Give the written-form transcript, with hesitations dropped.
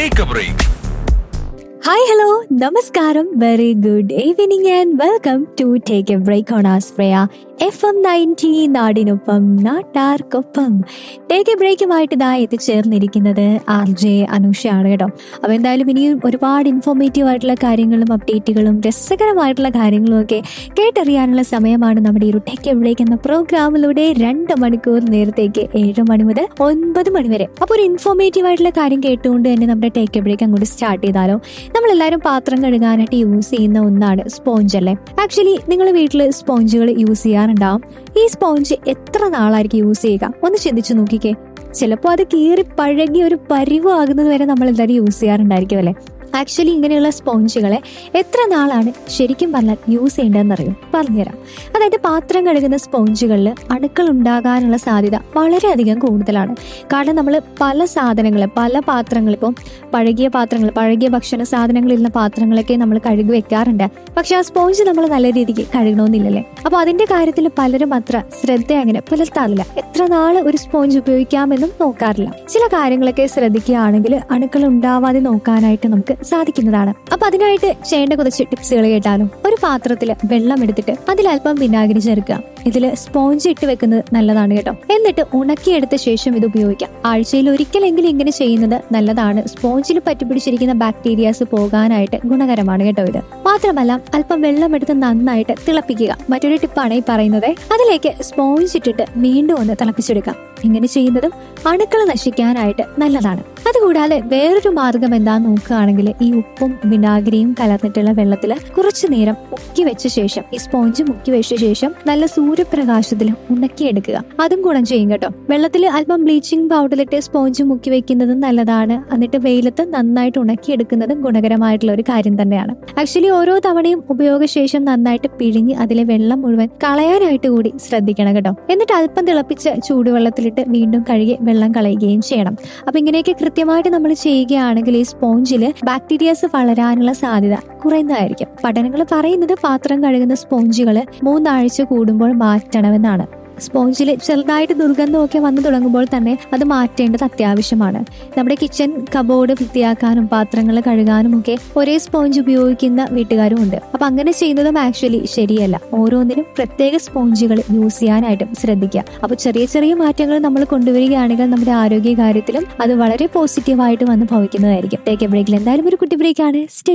Take a break. Hi hello നമസ്കാരം very good evening and welcome to take A break on ആസ്പ്രയ FM 90 നാടിനൊപ്പം നാട്ടാർക്കൊപ്പം. Take A ബ്രേക്കുമായിട്ട് ഇതാ എത്തിച്ചേർന്നിരിക്കുന്നത് RJ അനുഷയാണ് കേട്ടോ. അപ്പൊ എന്തായാലും ഇനിയും ഒരുപാട് ഇൻഫോർമേറ്റീവ് ആയിട്ടുള്ള കാര്യങ്ങളും അപ്ഡേറ്റുകളും രസകരമായിട്ടുള്ള കാര്യങ്ങളും ഒക്കെ കേട്ടറിയാനുള്ള സമയമാണ് നമ്മുടെ ഈ ഒരു ടേക്ക് എ ബ്രേക്ക് എന്ന പ്രോഗ്രാമിലൂടെ 2 മണിക്കൂർ നേരത്തേക്ക് 7 മണി മുതൽ 9 മണി വരെ. അപ്പൊ ഒരു ഇൻഫോർമേറ്റീവ് ആയിട്ടുള്ള കാര്യം കേട്ടുകൊണ്ട് തന്നെ നമ്മുടെ ടേക്ക് എ ബ്രേക്ക് അങ്ങോട്ട് സ്റ്റാർട്ട് ചെയ്താലോ. നമ്മളെല്ലാവരും പാത്രം കഴുകാനായിട്ട് യൂസ് ചെയ്യുന്ന ഒന്നാണ് സ്പോഞ്ച് അല്ലേ. ആക്ച്വലി നിങ്ങൾ വീട്ടിൽ സ്പോഞ്ചുകൾ യൂസ് ചെയ്യാറുണ്ടാവും. ഈ സ്പോഞ്ച് എത്ര നാളായിരിക്കും യൂസ് ചെയ്യുക ഒന്ന് ചിന്തിച്ചു നോക്കിക്കേ. ചിലപ്പോൾ അത് കീറി പഴകി ഒരു പരിവാകുന്നത് വരെ നമ്മൾ എല്ലാവരും യൂസ് ചെയ്യാറുണ്ടായിരിക്കും അല്ലേ. ആക്ച്വലി ഇങ്ങനെയുള്ള സ്പോഞ്ചുകളെ എത്ര നാളാണ് ശരിക്കും പറഞ്ഞാൽ യൂസ് ചെയ്യേണ്ടതെന്ന് അറിയും, പറഞ്ഞുതരാം. അതായത് പാത്രം കഴുകുന്ന സ്പോഞ്ചുകളിൽ അണുക്കൾ ഉണ്ടാകാനുള്ള സാധ്യത വളരെയധികം കൂടുതലാണ്. കാരണം നമ്മൾ പല സാധനങ്ങൾ പല പാത്രങ്ങൾ, ഇപ്പം പഴകിയ ഭക്ഷണ സാധനങ്ങളിലുള്ള പാത്രങ്ങളൊക്കെ നമ്മൾ കഴുകി വെക്കാറുണ്ട്. പക്ഷെ ആ സ്പോഞ്ച് നമ്മൾ നല്ല രീതിക്ക് കഴുകണമെന്നില്ലല്ലേ. അപ്പൊ അതിന്റെ കാര്യത്തിൽ പലരും അത്ര ശ്രദ്ധ അങ്ങനെ പുലർത്താറില്ല. എത്ര നാള് ഒരു സ്പോഞ്ച് ഉപയോഗിക്കാമെന്നും നോക്കാറില്ല. ചില കാര്യങ്ങളൊക്കെ ശ്രദ്ധിക്കുകയാണെങ്കിൽ അണുക്കൾ ഉണ്ടാവാതെ നോക്കാനായിട്ട് നമുക്ക് സാധിക്കുന്നതാണ്. അപ്പൊ അതിനായിട്ട് ചെയ്യേണ്ട കുറച്ച് ടിപ്സുകൾ കേട്ടാലോ. ഒരു പാത്രത്തിൽ വെള്ളം എടുത്തിട്ട് അതിലൽപ്പം വിനാഗിരി ചേർക്കുക. ഇതില് സ്പോഞ്ച് ഇട്ട് വെക്കുന്നത് നല്ലതാണ് കേട്ടോ. എന്നിട്ട് ഉണക്കിയെടുത്ത ശേഷം ഇത് ഉപയോഗിക്കാം. ആഴ്ചയിൽ ഒരിക്കലെങ്കിലും ഇങ്ങനെ ചെയ്യുന്നത് നല്ലതാണ്. സ്പോഞ്ചിൽ പറ്റിപ്പിടിച്ചിരിക്കുന്ന ബാക്ടീരിയാസ് പോകാനായിട്ട് ഗുണകരമാണ് കേട്ടോ ഇത്. മാത്രമല്ല അല്പം വെള്ളം എടുത്ത് നന്നായിട്ട് തിളപ്പിക്കുക. മറ്റൊരു ടിപ്പാണ് ഈ പറയുന്നത്. അതിലേക്ക് സ്പോഞ്ച് ഇട്ടിട്ട് വീണ്ടും ഒന്ന് തിളപ്പിച്ചെടുക്കാം. ഇങ്ങനെ ചെയ്യുന്നതും അണുക്കൾ നശിക്കാനായിട്ട് നല്ലതാണ്. അതുകൂടാതെ വേറൊരു മാർഗം എന്താന്ന് നോക്കുകയാണെങ്കിൽ ഈ ഉപ്പും വിനാഗിരിയും കലർന്നിട്ടുള്ള വെള്ളത്തിൽ കുറച്ചു നേരം മുക്കി വെച്ച ശേഷം ഈ സ്പോഞ്ച് മുക്കി വെച്ച ശേഷം നല്ല സൂര്യപ്രകാശത്തിൽ ഉണക്കിയെടുക്കുക. അതും ഗുണം ചെയ്യും കേട്ടോ. വെള്ളത്തിൽ അല്പം ബ്ലീച്ചിങ് പൗഡറിലിട്ട് സ്പോഞ്ച് മുക്കി വെക്കുന്നതും നല്ലതാണ്. എന്നിട്ട് വെയിലത്ത് നന്നായിട്ട് ഉണക്കിയെടുക്കുന്നതും ഗുണകരമായിട്ടുള്ള ഒരു കാര്യം തന്നെയാണ്. ആക്ച്വലി ഓരോ തവണയും ഉപയോഗശേഷം നന്നായിട്ട് പിഴിഞ്ഞ് അതിലെ വെള്ളം മുഴുവൻ കളയാനായിട്ട് കൂടി ശ്രദ്ധിക്കണം കേട്ടോ. എന്നിട്ട് അല്പം തിളപ്പിച്ച് ചൂടുവെള്ളത്തിലിട്ട് വീണ്ടും കഴുകി വെള്ളം കളയുകയും ചെയ്യണം. അപ്പൊ ഇങ്ങനെയൊക്കെ കൃത്യമായിട്ട് നമ്മൾ ചെയ്യുകയാണെങ്കിൽ ഈ സ്പോഞ്ചില് ബാക്ടീരിയാസ് വളരാനുള്ള സാധ്യത കുറയുന്നതായിരിക്കും. പഠനങ്ങൾ പറയുന്നത് പാത്രം കഴുകുന്ന സ്പോഞ്ചുകൾ 3 ആഴ്ച കൂടുമ്പോൾ മാറ്റണമെന്നാണ്. സ്പോഞ്ചിൽ ചെറുതായിട്ട് ദുർഗന്ധമൊക്കെ വന്നു തുടങ്ങുമ്പോൾ തന്നെ അത് മാറ്റേണ്ടത് അത്യാവശ്യമാണ്. നമ്മുടെ കിച്ചൺ കബോർഡ് വൃത്തിയാക്കാനും പാത്രങ്ങൾ കഴുകാനും ഒക്കെ ഒരേ സ്പോഞ്ച് ഉപയോഗിക്കുന്ന വീട്ടുകാരും ഉണ്ട്. അപ്പൊ അങ്ങനെ ചെയ്യുന്നതും ആക്ച്വലി ശരിയല്ല. ഓരോന്നിനും പ്രത്യേക സ്പോഞ്ചുകൾ യൂസ് ചെയ്യാനായിട്ടും ശ്രദ്ധിക്കുക. അപ്പൊ ചെറിയ ചെറിയ മാറ്റങ്ങൾ നമ്മൾ കൊണ്ടുവരികയാണെങ്കിൽ നമ്മുടെ ആരോഗ്യ കാര്യത്തിലും അത് വളരെ പോസിറ്റീവായിട്ട് വന്ന് ഭവിക്കുന്നതായിരിക്കും. ടേക്ക് എ ബ്രേക്കിൽ എന്തായാലും ഒരു കുട്ടി ബ്രേക്കാണ്. സ്റ്റേ